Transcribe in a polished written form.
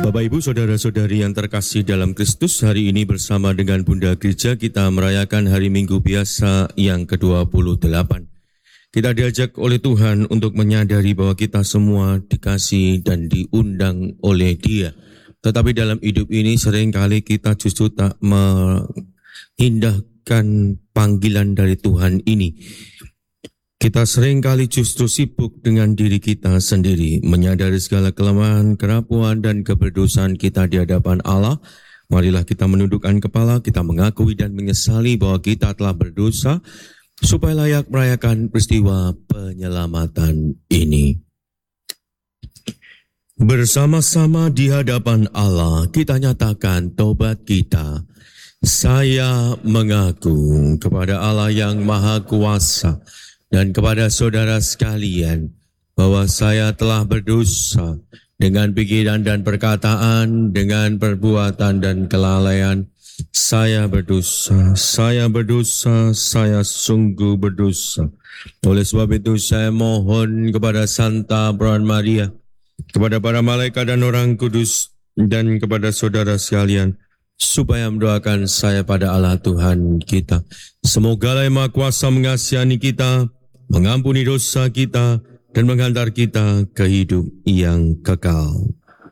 Bapak, Ibu, Saudara-saudari yang terkasih dalam Kristus, hari ini bersama dengan Bunda Gereja kita merayakan hari Minggu Biasa yang ke-28. Kita diajak oleh Tuhan untuk menyadari bahwa kita semua dikasih dan diundang oleh Dia. Tetapi dalam hidup ini seringkali kita justru tak mengindahkan panggilan dari Tuhan ini. Kita seringkali justru sibuk dengan diri kita sendiri, menyadari segala kelemahan, kerapuhan, dan keberdosaan kita di hadapan Allah. Marilah kita menundukkan kepala, kita mengakui dan menyesali bahwa kita telah berdosa, supaya layak merayakan peristiwa penyelamatan ini. Bersama-sama di hadapan Allah, kita nyatakan taubat kita. Saya mengaku kepada Allah yang Maha Kuasa, dan kepada saudara sekalian, bahwa saya telah berdosa dengan pikiran dan perkataan, dengan perbuatan dan kelalaian. Saya berdosa, saya sungguh berdosa. Oleh sebab itu saya mohon kepada Santa Perawan Maria, kepada para malaikat dan orang kudus, dan kepada saudara sekalian, supaya mendoakan saya pada Allah Tuhan kita. Semoga Allah yang Maha Kuasa mengasihani kita, mengampuni dosa kita, dan menghantar kita ke hidup yang kekal.